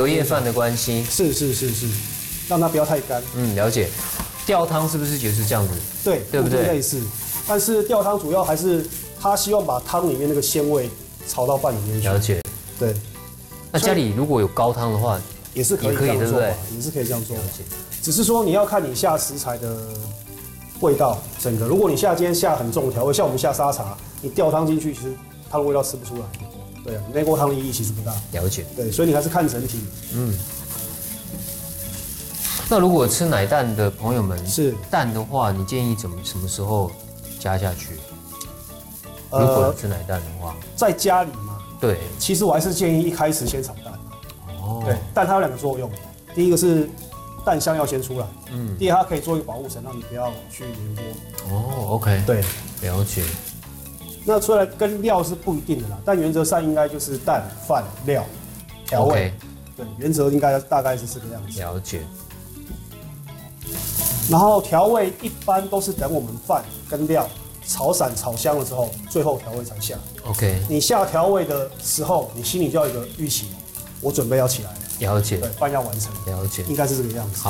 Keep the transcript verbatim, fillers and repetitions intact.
隔夜饭的关系。 是是是是，让它不要太干。 嗯，了解。吊汤是不是也是这样子？ 对， 对不对？ 类似，但是吊汤主要还是他希望把汤里面那个鲜味炒到饭里面去。 了解。 对。 那家里如果有高汤的话， 也是可以这样做法，也是可以这样做。只是说你要看你下食材的味道，整个如果你下今天下很重的调味，像我们下沙茶，你吊汤进去，其实汤的味道吃不出来。对啊，那锅汤的意义其实不大。 了解。 对，所以你还是看整体。嗯。 那如果吃奶蛋的朋友们， 是蛋的话，你建议怎么什么时候加下去？ 呃、 如果吃奶蛋的话， 在家里嘛， 对， 其实我还是建议一开始先炒蛋。 哦， 对，蛋它有两个作用，第一个是蛋香要先出来，嗯，第二它可以做一个保护层，让你不要去粘锅。 哦 ，OK， 对， 了解。 那出来跟料是不一定的啦，但原则上应该就是蛋、饭、料、调味。Okay. 对，原则应该大概是这个样子。 了解。 然后调味一般都是等我们饭跟料炒散、炒香了之后，最后调味才下。 OK。 你下调味的时候，你心里就要有一个预期，我准备要起来了。 了解。 对，饭要完成。 了解。 应该是这个样子。好。